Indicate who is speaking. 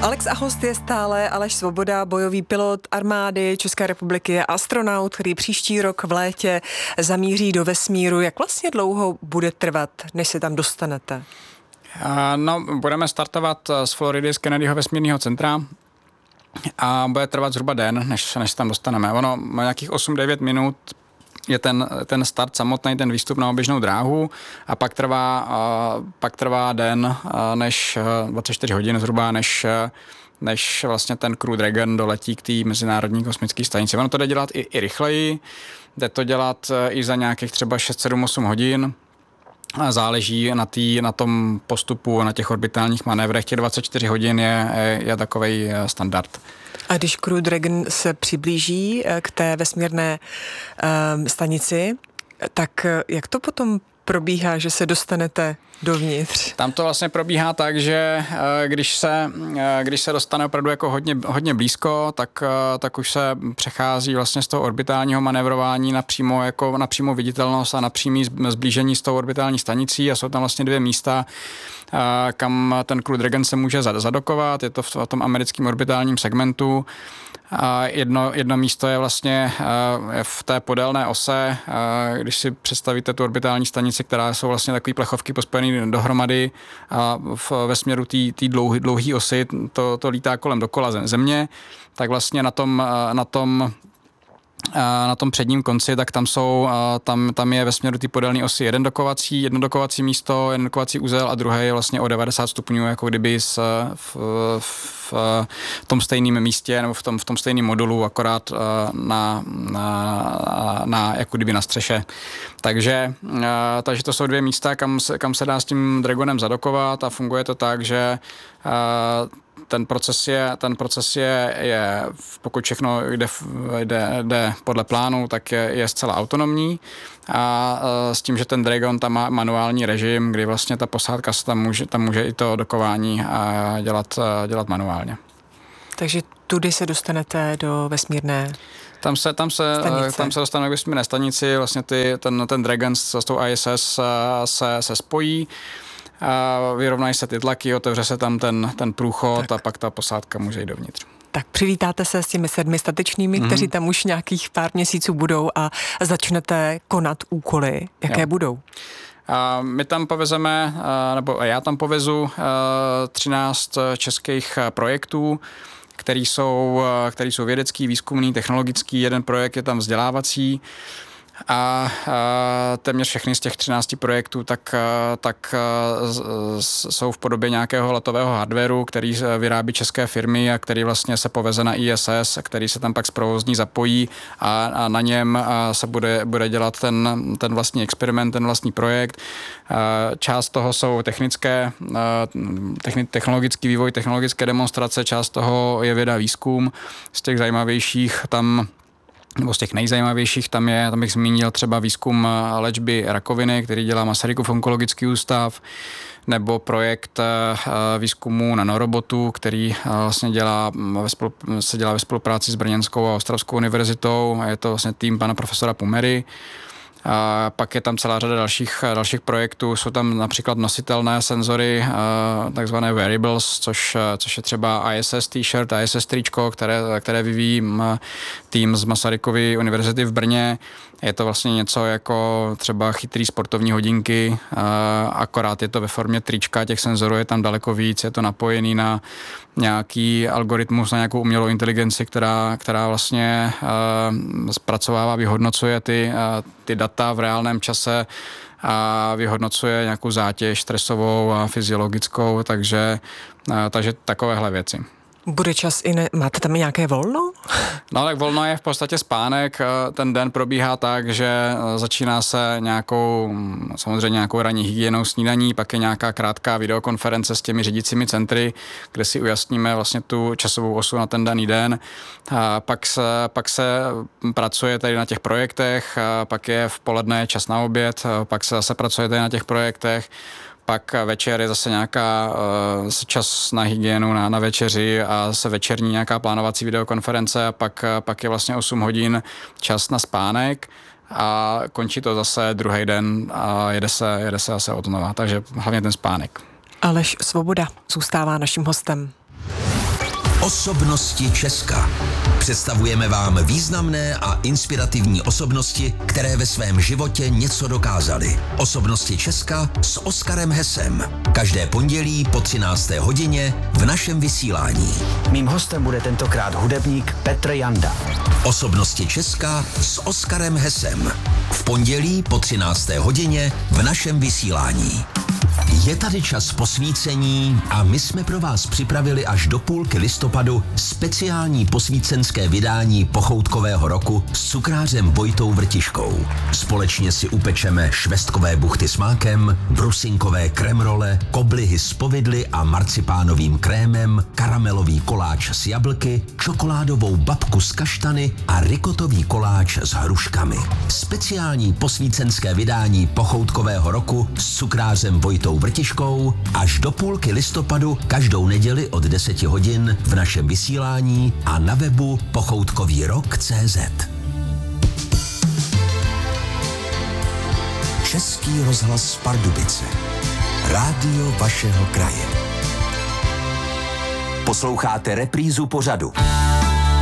Speaker 1: Alex a host je stále Aleš Svoboda, bojový pilot armády České republiky a astronaut, který příští rok v létě zamíří do vesmíru. Jak vlastně dlouho bude trvat, než se tam dostanete?
Speaker 2: Budeme startovat z Floridy, z Kennedyho vesmírného centra a bude trvat zhruba den, než se tam dostaneme. Ono má nějakých 8-9 minut je ten start samotný, ten výstup na oběžnou dráhu a pak trvá den, než 24 hodin zhruba, než vlastně ten Crew Dragon doletí k té mezinárodní kosmické stanici. Ono to jde dělat i rychleji, jde to dělat i za nějakých třeba 6, 7, 8 hodin. Záleží na tom postupu, na těch orbitálních manévrech. Těch 24 hodin je takovej standard.
Speaker 1: A když Crew Dragon se přiblíží k té vesmírné stanici, tak jak to potom probíhá, že se dostanete dovnitř?
Speaker 2: Tam to vlastně probíhá tak, že když se dostane opravdu jako hodně blízko, tak už se přechází vlastně z toho orbitálního manévrování na přímou viditelnost a na přímý zblížení s tou orbitální stanicí a jsou tam vlastně 2 místa, kam ten Crew Dragon se může zadokovat. Je to v tom americkém orbitálním segmentu. A jedno místo je vlastně v té podélné ose, když si představíte tu orbitální stanici, která jsou vlastně takové plechovky pospojené dohromady a ve směru té dlouhé osy to lítá kolem dokola Země, tak vlastně na tom předním konci, tak tam je ve směru té podélné osy jedno dokovací místo, jeden dokovací uzel a druhé je vlastně o 90 stupňů, jako kdyby v tom stejném místě nebo v tom stejném modulu, akorát jako kdyby na střeše. Takže to jsou 2 místa, kam se dá s tím Dragonem zadokovat a funguje to tak, že ten proces je pokud všechno jde podle plánu, tak je zcela autonomní a s tím, že ten Dragon tam má manuální režim, kdy vlastně ta posádka se tam může i to dokování dělat manuálně.
Speaker 1: Takže tudy se dostanete do vesmírné
Speaker 2: Tam se dostaneme k vesmírné stanici, vlastně ten Dragon s tou ISS se spojí, vyrovnají se ty tlaky, otevře se tam ten průchod a pak ta posádka může jít dovnitř.
Speaker 1: Tak přivítáte se s těmi 7 statečnými, kteří tam už nějakých pár měsíců budou a začnete konat úkoly. Jaké budou?
Speaker 2: My tam povezeme, nebo já tam povezu 13 českých projektů, který jsou vědecký, výzkumný, technologický. Jeden projekt je tam vzdělávací. A téměř všechny z těch 13 projektů tak jsou v podobě nějakého letového hardwareu, který vyrábí české firmy a který vlastně se poveze na ISS, který se tam pak zprovozní, zapojí a na něm se bude dělat ten vlastní experiment, ten vlastní projekt. Část toho jsou technologický vývoj, technologické demonstrace, část toho je věda, výzkum. Z těch zajímavějších nebo z těch nejzajímavějších tam bych zmínil třeba výzkum léčby rakoviny, který dělá Masarykův onkologický ústav, nebo projekt výzkumu nanorobotů, který vlastně se dělá ve spolupráci s Brněnskou a Ostravskou univerzitou. Je to vlastně tým pana profesora Pumery. A pak je tam celá řada dalších projektů. Jsou tam například nositelné senzory, takzvané wearables, což je třeba ISS t-shirt, ISS tričko, které vyvíjí tým z Masarykovy univerzity v Brně. Je to vlastně něco jako třeba chytrý sportovní hodinky, akorát je to ve formě trička, těch senzorů je tam daleko víc, je to napojený na nějaký algoritmus, na nějakou umělou inteligenci, která vlastně zpracovává, vyhodnocuje ty data v reálném čase a vyhodnocuje nějakou zátěž stresovou a fyziologickou, takže takovéhle věci.
Speaker 1: Bude čas máte tam nějaké volno?
Speaker 2: No tak volno je v podstatě spánek. Ten den probíhá tak, že začíná se samozřejmě nějakou ranní hygienou snídaní, pak je nějaká krátká videokonference s těmi řídícími centry, kde si ujasníme vlastně tu časovou osu na ten daný den. A pak se pracuje tady na těch projektech, a pak je v poledne čas na oběd, pak se zase pracuje tady na těch projektech. Pak večer je zase nějaká čas na hygienu, na večeři a se večerní nějaká plánovací videokonference a pak je vlastně 8 hodin čas na spánek a končí to zase druhý den a jede se zase od znova. Takže hlavně ten spánek.
Speaker 1: Aleš Svoboda zůstává naším hostem.
Speaker 3: Osobnosti Česka. Představujeme vám významné a inspirativní osobnosti, které ve svém životě něco dokázaly. Osobnosti Česka s Oskarem Hesem. Každé pondělí po 13. hodině v našem vysílání.
Speaker 4: Mým hostem bude tentokrát hudebník Petr Janda.
Speaker 3: Osobnosti Česka s Oskarem Hesem. V pondělí po 13. hodině v našem vysílání. Je tady čas posvícení a my jsme pro vás připravili až do půlky listopadu speciální posvícenské vydání pochoutkového roku s cukrářem Vojtou Vrtiškou. Společně si upečeme švestkové buchty s mákem, brusinkové kremrole, koblihy s povidly a marcipánovým krémem, karamelový koláč s jablky, čokoládovou babku s kaštany a rikotový koláč s hruškami. Speciální posvícenské vydání pochoutkového roku s cukrářem Vojtou Vrtiškou až do půlky listopadu každou neděli od 10 hodin v našem vysílání a na webu pochoutkovýrok.cz. Český rozhlas Pardubice. Rádio vašeho kraje. Posloucháte reprízu pořadu.